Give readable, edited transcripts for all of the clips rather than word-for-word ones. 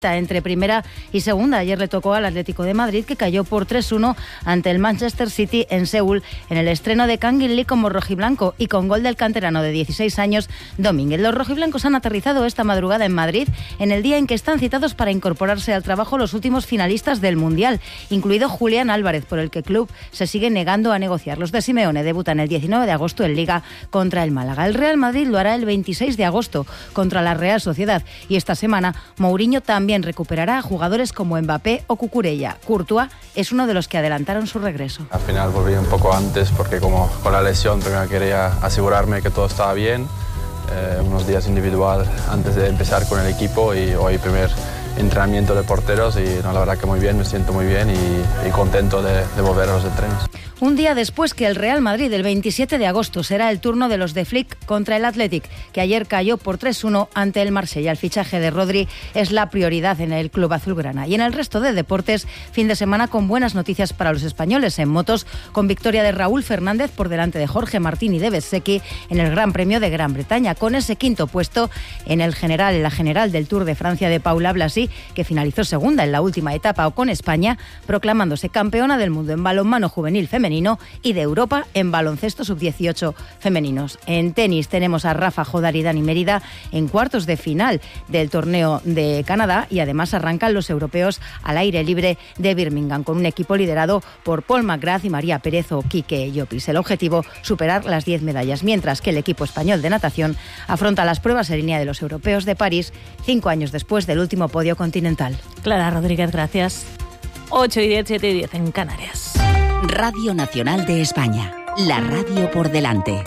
entre primera y segunda. Ayer le tocó al Atlético de Madrid, que cayó por 3-1 ante el Manchester City en Seúl en el estreno de Kang In Lee como rojiblanco y con gol del canterano de 16 años, Domínguez. Los rojiblancos han aterrizado esta madrugada en Madrid en el día en que están citados para incorporarse al trabajo los últimos finalistas del Mundial, incluido Julián Álvarez, por el que el club se sigue negando a negociar. Los de Simeone debutan el 19 de agosto en Liga contra el Málaga. El Real Madrid lo hará el 26 de agosto contra la Real Sociedad y esta semana Mourinho también recuperará a jugadores como Mbappé o Cucurella. Courtois es uno de los que adelantaron su regreso. Al final volví un poco antes porque como con la lesión primero quería asegurarme que todo estaba bien. Unos días individual antes de empezar con el equipo y hoy primer entrenamiento de porteros y la verdad que muy bien, me siento muy bien y contento de volver a los entrenos. Un día después que el Real Madrid, el 27 de agosto, será el turno de los de Flick contra el Athletic, que ayer cayó por 3-1 ante el Marsella. El fichaje de Rodri es la prioridad en el club azulgrana. Y en el resto de deportes, fin de semana con buenas noticias para los españoles. En motos, con victoria de Raúl Fernández por delante de Jorge Martín y de Bezzecchi en el Gran Premio de Gran Bretaña, con ese quinto puesto en la general del Tour de Francia de Paula Blasi, que finalizó segunda en la última etapa, o con España proclamándose campeona del mundo en balonmano juvenil femenino y de Europa en baloncesto sub-18 femeninos. En tenis tenemos a Rafa Jodar y Dani Mérida en cuartos de final del torneo de Canadá y además arrancan los europeos al aire libre de Birmingham con un equipo liderado por Paul McGrath y María Pérez o Quique Llopis. El objetivo, superar las 10 medallas, mientras que el equipo español de natación afronta las pruebas en línea de los europeos de París 5 años después del último podio continental. Clara Rodríguez, gracias. 8:10, 7:10 en Canarias. Radio Nacional de España, la radio por delante.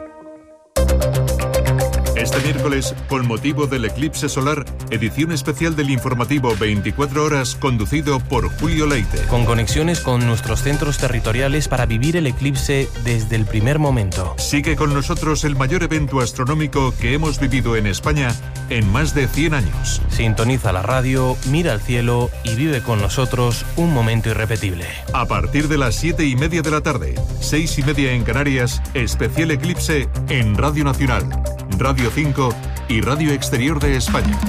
Este miércoles, con motivo del eclipse solar, edición especial del informativo 24 horas conducido por Julio Leite. Con conexiones con nuestros centros territoriales para vivir el eclipse desde el primer momento. Sigue con nosotros el mayor evento astronómico que hemos vivido en España en más de 100 años. Sintoniza la radio, mira al cielo y vive con nosotros un momento irrepetible. A partir de las 7:30 de la tarde, 6:30 en Canarias, especial eclipse en Radio Nacional, Radio 5 y Radio Exterior de España.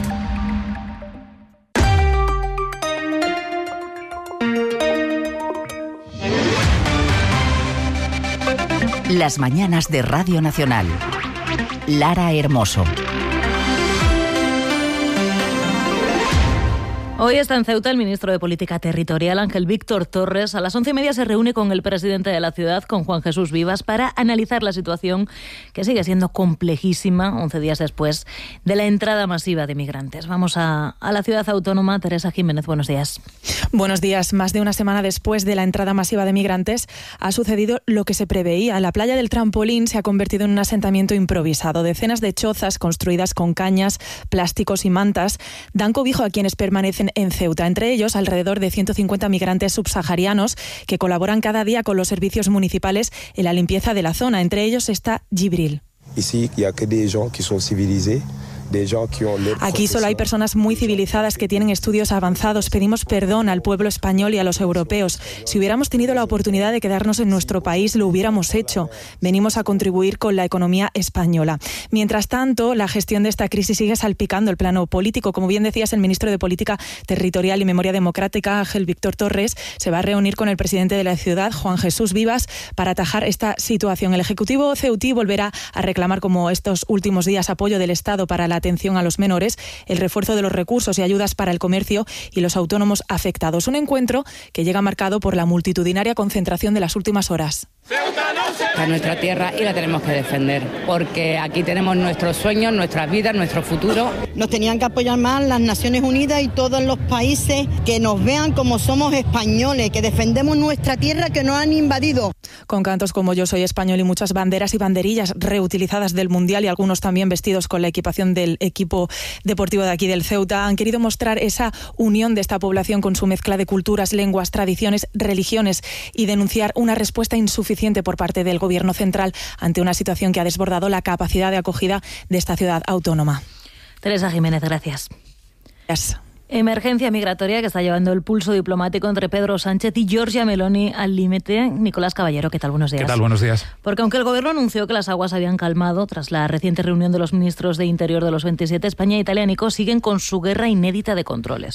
Las mañanas de Radio Nacional. Lara Hermoso. Hoy está en Ceuta el ministro de Política Territorial, Ángel Víctor Torres. A las 11:30 se reúne con el presidente de la ciudad, con Juan Jesús Vivas, para analizar la situación que sigue siendo complejísima 11 días después de la entrada masiva de migrantes. Vamos a la ciudad autónoma. Teresa Jiménez, buenos días. Buenos días. Más de una semana después de la entrada masiva de migrantes ha sucedido lo que se preveía. La playa del Trampolín se ha convertido en un asentamiento improvisado. Decenas de chozas construidas con cañas, plásticos y mantas dan cobijo a quienes permanecen en Ceuta, entre ellos alrededor de 150 migrantes subsaharianos que colaboran cada día con los servicios municipales en la limpieza de la zona. Entre ellos está Gibril. Aquí solo hay personas muy civilizadas que tienen estudios avanzados. Pedimos perdón al pueblo español y a los europeos. Si hubiéramos tenido la oportunidad de quedarnos en nuestro país, lo hubiéramos hecho. Venimos a contribuir con la economía española. Mientras tanto, la gestión de esta crisis sigue salpicando el plano político. Como bien decías, el ministro de Política Territorial y Memoria Democrática, Ángel Víctor Torres, se va a reunir con el presidente de la ciudad, Juan Jesús Vivas, para atajar esta situación. El Ejecutivo ceutí volverá a reclamar, como estos últimos días, apoyo del Estado para la atención a los menores, el refuerzo de los recursos y ayudas para el comercio y los autónomos afectados. Un encuentro que llega marcado por la multitudinaria concentración de las últimas horas. Esta es nuestra tierra y la tenemos que defender, porque aquí tenemos nuestros sueños, nuestras vidas, nuestro futuro. Nos tenían que apoyar más las Naciones Unidas y todos los países que nos vean como somos españoles, que defendemos nuestra tierra que nos han invadido. Con cantos como Yo soy español y muchas banderas y banderillas reutilizadas del Mundial y algunos también vestidos con la equipación del equipo deportivo de aquí del Ceuta, han querido mostrar esa unión de esta población con su mezcla de culturas, lenguas, tradiciones, religiones y denunciar una respuesta insuficiente por parte del Gobierno central ante una situación que ha desbordado la capacidad de acogida de esta ciudad autónoma. Teresa Jiménez, gracias. Gracias. Emergencia migratoria que está llevando el pulso diplomático entre Pedro Sánchez y Giorgia Meloni al límite. Nicolás Caballero, ¿qué tal? Buenos días. ¿Qué tal? Buenos días. Porque aunque el Gobierno anunció que las aguas habían calmado tras la reciente reunión de los ministros de Interior de los 27, España e Italia, Nico, siguen con su guerra inédita de controles.